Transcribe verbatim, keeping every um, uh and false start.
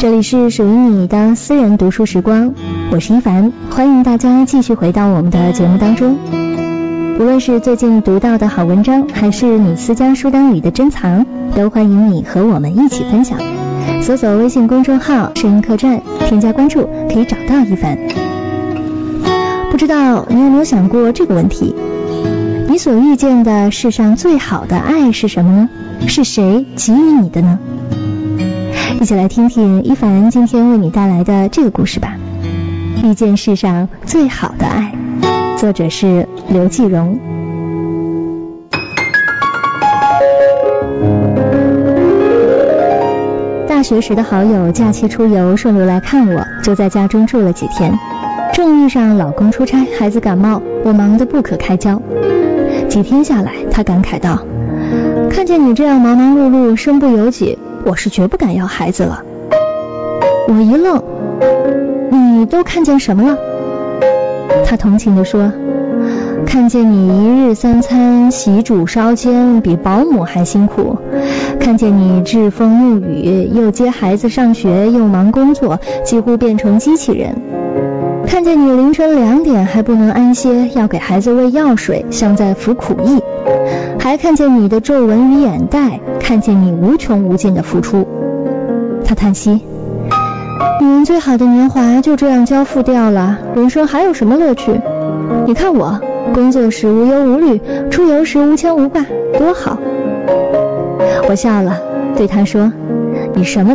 这里是属于你的私人读书时光，我是一凡，欢迎大家继续回到我们的节目当中。无论是最近读到的好文章，还是你私家书单里的珍藏，都欢迎你和我们一起分享。搜索微信公众号声音客栈，添加关注可以找到一凡。不知道你有没有想过这个问题，你所遇见的世上最好的爱是什么呢？是谁给予你的呢？一起来听听一凡今天为你带来的这个故事吧。遇见世上最好的爱，作者是刘继荣。大学时的好友假期出游，顺路来看我，就在家中住了几天。正遇上老公出差，孩子感冒，我忙得不可开交。几天下来，他感慨道：看见你这样忙忙碌碌，身不由己，我是绝不敢要孩子了。我一愣，你都看见什么了？他同情地说：看见你一日三餐洗煮烧煎，比保姆还辛苦；看见你栉风沐雨，又接孩子上学，又忙工作，几乎变成机器人；看见你凌晨两点还不能安歇，要给孩子喂药水，像在服苦役；还看见你的皱纹与眼袋，看见你无穷无尽的付出。他叹息：女人最好的年华就这样交付掉了，人生还有什么乐趣？你看我，工作时无忧无虑，出游时无牵无挂，多好。我笑了，对他说：你什么